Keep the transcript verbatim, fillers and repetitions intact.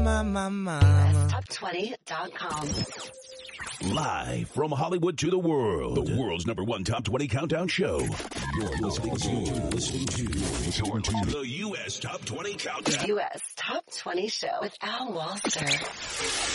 My, my, my. U S top twenty dot com. Live from Hollywood to the world, the world's number one top twenty countdown show. You're listening to, you're listening to, you're to the U S Top twenty Countdown. U S Top twenty Show with Al Walster.